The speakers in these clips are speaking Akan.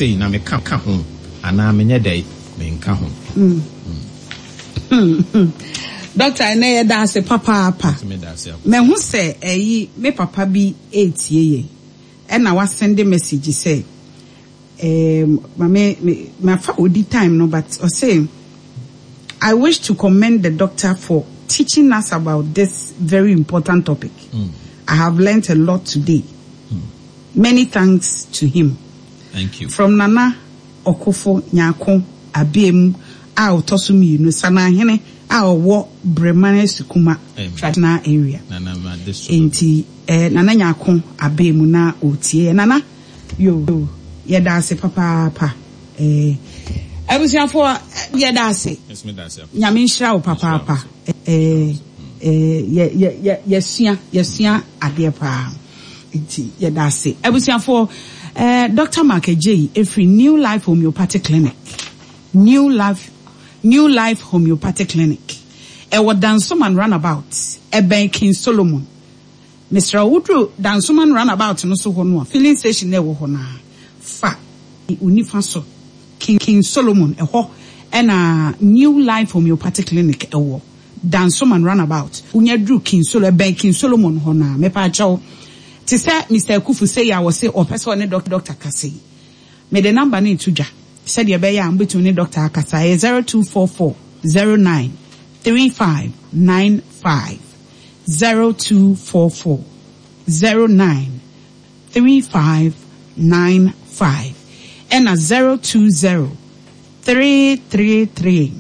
say na me ka ho ana me nye dai me nka ho. Doctor na ye da se papa. Me hu se me papa bi etie ye. E na wa send message say my odi time no, but I say I wish to commend the doctor for teaching us about this very important topic. I have learned a lot today. Many thanks to him. Thank you. From Nana Okofo Nyako Abiem a Otosumi no sana hene a wo Bremane Sukuma traditional area. Nana Enti Nana Nyako Abiem na otie Nana yo yeda se papa abusiafo yeda se nyame nhira wo papa yesua ade pa enti yeda se abusiafo Dr. Mark J every New Life Homeopathic Clinic New Life Homeopathic Clinic what Dansoman Runabout King Solomon Mr. Woodrow Dansoman Runabout no so hono filling station ne wo hona fa unifaso King Solomon and New Life Homeopathic Clinic Dansoman Runabout unya drew King Solomon hona me pa chaw ti say Mr. Kufu say ya was say o person ne Dr. Kasey me the number ne tuja said ye be ya ambetu ne Dr. Kasey 0244 09 3595 0244 09 3595 and 020 333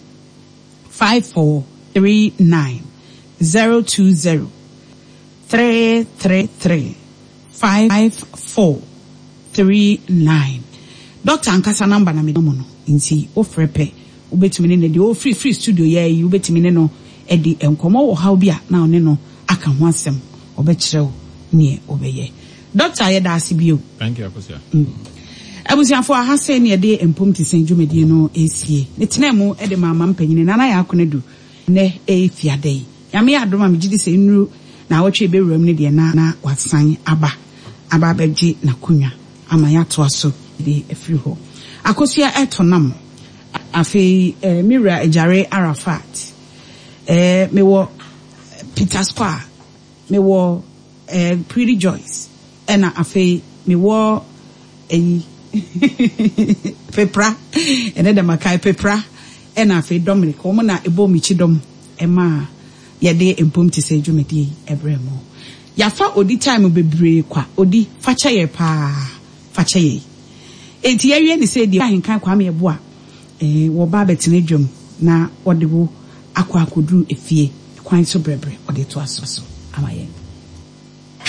5439 020 333 5439 Dr. Ankasa number na me no no nti o frepe obetimi ne de o free studio ye yi obetimi ne no e di enkomo wo ha bia na one no aka ho asem obekyerew ne obeye Dr. Ayeda Asibio. Thank you Akosia. Abusiafo aha se ne de empom ti sen dwumedie no esie ne tenemu e de mama mpanyine nana ya akonedu ne e fiadei yame adoma me gidi se nru na wotwe bewuram ne de na wasan aba begye na kunwa ama ya to aso de afiri ho Akosia etonam afi Mira Ejare Arafat me wo Peter Square me wo Pretty Joyce ena afi me wo Pepra ene de makai Pepra ena afi Dominic omo na ebo michidom ema yede empom ti se dwumedi ebremo yafa odi time bebre kwa odi facha ye pa facha ye enti yawie ni se di ahinkan kwa me ebo a wo ba betene dwom na wode wo akwa akoduru efie kwan so brebre ode to aso amaye